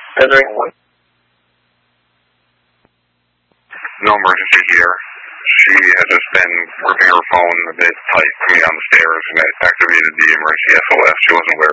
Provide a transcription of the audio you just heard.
Entering one. No emergency here. She has just been gripping her phone a bit tight coming down the stairs and it activated the emergency SOS. She wasn't aware